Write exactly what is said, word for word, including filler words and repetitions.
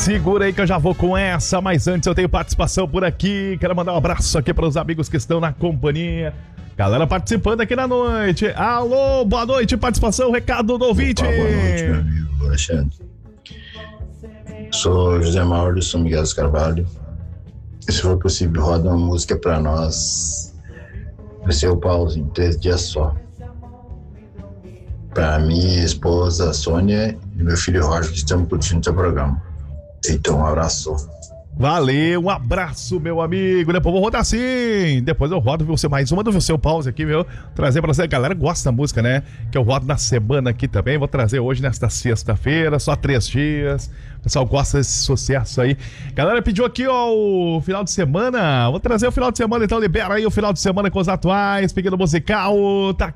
Segura aí que eu já vou com essa, mas antes eu tenho participação por aqui. Quero mandar um abraço aqui para os amigos que estão na companhia. Galera participando aqui na noite. Alô, boa noite, participação, recado do ouvinte. Opa, boa noite, meu amigo Alexandre. Sou José Mauro de São Miguel dos Carvalho. E se for possível, roda uma música pra nós do seu Paulo em três dias só. Pra minha esposa Sônia e meu filho Roger, que estamos curtindo seu programa. Então, um abraço. Valeu, um abraço, meu amigo. Depois eu vou rodar sim. Depois eu rodo você mais uma do seu pause aqui, meu. Trazer pra você. A galera gosta da música, né? Que eu rodo na semana aqui também. Vou trazer hoje nesta sexta-feira, só três dias. O pessoal gosta desse sucesso aí. Galera pediu aqui, ó, o final de semana. Vou trazer o final de semana, então libera aí o final de semana com os atuais. Pequeno musical. Tá